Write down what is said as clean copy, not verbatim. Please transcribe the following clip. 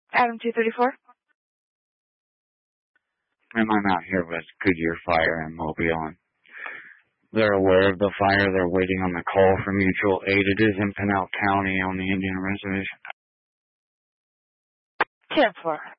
Adam 234. And I'm out here with Goodyear Fire in Mobile, and they're aware of the fire. They're waiting on the call for mutual aid. It is in Pinal County on the Indian Reservation. 10-4.